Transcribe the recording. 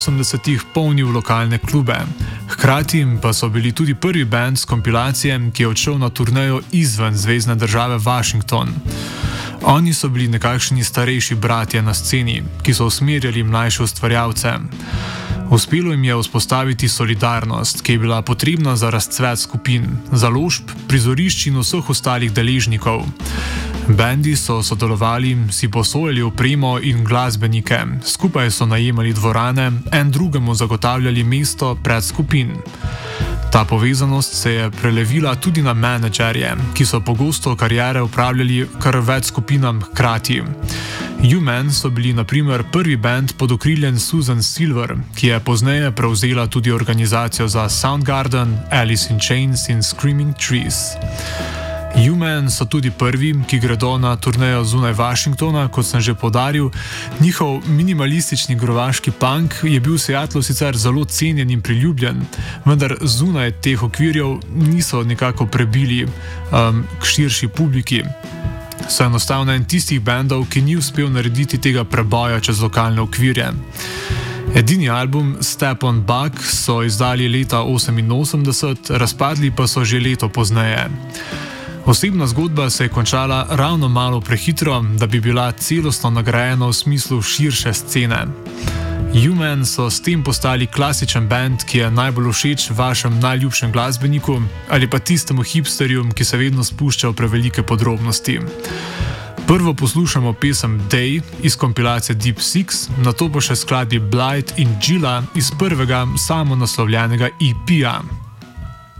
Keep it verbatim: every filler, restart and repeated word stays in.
osemdesetih polnil lokalne klube. Hkrati pa so bili tudi prvi band s kompilacije, ki je odšel na turnejo izven zvezne države Washington. Oni so bili nekakšni starejši bratje na sceni, ki so usmerjali mlajše ustvarjalce. Uspelo jim je vzpostaviti solidarnost, ki je bila potrebna za razcvet skupin, založb, prizorišč in vseh ostalih deležnikov. Bendi so sodelovali, si posojali opremo in glasbenike, skupaj so najemali dvorane, en drugemu zagotavljali mesto pred skupin. Ta povezanost se je prelevila tudi na menedžerje, ki so pogosto kariere upravljali kar več skupinam hkrati. U-Men so bili na primer prvi band pod okriljem Susan Silver, ki je pozneje prevzela tudi organizacijo za Soundgarden, Alice in Chains in Screaming Trees. U-Men so tudi prvi, ki gredo na turnejo zunaj Washingtona, kot sem že poudaril. Njihov minimalistični grovaški punk je bil v Seattlu sicer zelo cenjen in priljubljen, vendar zunaj teh okvirjev niso nekako prebili um, k širši publiki. So enostavno en tistih bendov, ki ni uspel narediti tega preboja čez lokalne okvirje. Edini album Step on Buck so izdali leta oseminosemdeset, razpadli pa so že leto pozneje. Osebna zgodba se je končala ravno malo prehitro, da bi bila celostno nagrajena v smislu širše scene. U-Men so s tem postali klasičen band, ki je najbolj všeč vašem najljubšem glasbeniku ali pa tistemu hipsterju, ki se vedno spušča v prevelike podrobnosti. Prvo poslušamo pesem Day iz kompilacije Deep Six, nato pa še skladbi Blight in Gila iz prvega samonaslovljenega E P-ja.